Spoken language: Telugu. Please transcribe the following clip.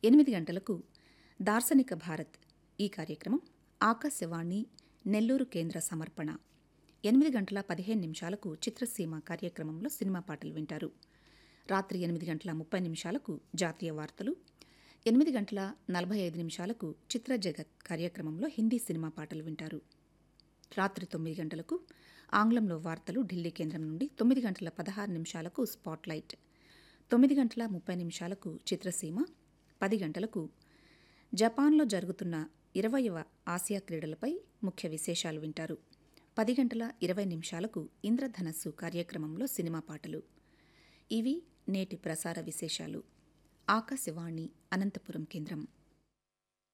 8 గంటలకు దార్శనిక భారత్ ఈ కార్యక్రమం ఆకాశవాణి నెల్లూరు కేంద్ర సమర్పణ. 8 గంటల 15 నిమిషాలకు చిత్రసీమ కార్యక్రమంలో సినిమా పాటలు వింటారు. రాత్రి 8 గంటల 30 నిమిషాలకు జాతీయ వార్తలు, 8 గంటల 45 నిమిషాలకు చిత్ర జగత్ కార్యక్రమంలో హిందీ సినిమా పాటలు వింటారు. రాత్రి 9 గంటలకు ఆంగ్లంలో వార్తలు ఢిల్లీ కేంద్రం నుండి, 9 గంటల 16 నిమిషాలకు స్పాట్లైట్, 9 గంటల 30 నిమిషాలకు చిత్రసీమ, 10 గంటలకు జపాన్లో జరుగుతున్న 20వ ఆసియా క్రీడలపై ముఖ్య విశేషాలు వింటారు. 10 గంటల 20 నిమిషాలకు ఇంద్రధనస్సు కార్యక్రమంలో సినిమా పాటలు. ఇవి నేటి ప్రసార విశేషాలు. ఆకాశవాణి అనంతపురం కేంద్రం.